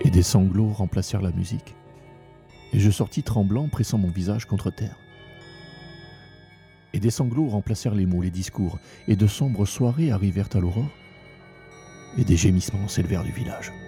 et des sanglots remplacèrent la musique. Et je sortis tremblant, pressant mon visage contre terre. Et des sanglots remplacèrent les mots, les discours, et de sombres soirées arrivèrent à l'aurore, et des gémissements s'élevèrent du village.